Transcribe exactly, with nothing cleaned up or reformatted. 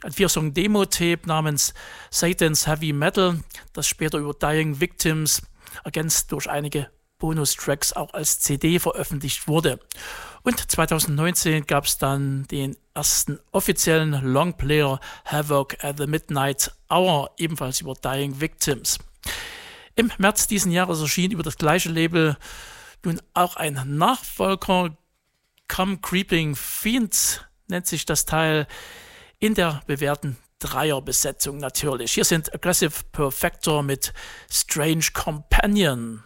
ein Vier-Song-Demo-Tape namens Satan's Heavy Metal, das später über Dying Victims, ergänzt durch einige Bonustracks, auch als C D veröffentlicht wurde. Und zweitausendneunzehn gab es dann den ersten offiziellen Longplayer Havoc at the Midnight Hour, ebenfalls über Dying Victims. Im März diesen Jahres erschien über das gleiche Label nun auch ein Nachfolger, Come Creeping Fiend nennt sich das Teil, in der bewährten Dreierbesetzung natürlich. Hier sind Aggressive Perfector mit Strange Companion.